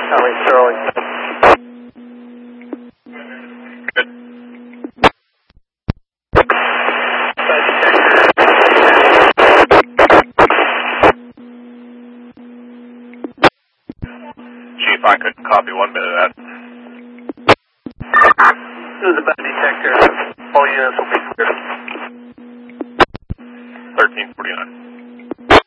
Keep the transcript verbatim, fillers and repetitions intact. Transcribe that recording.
Charlie Sterling. Good. Chief, I couldn't copy one bit of that. This is a bad detector. All units will be clear. thirteen forty-nine.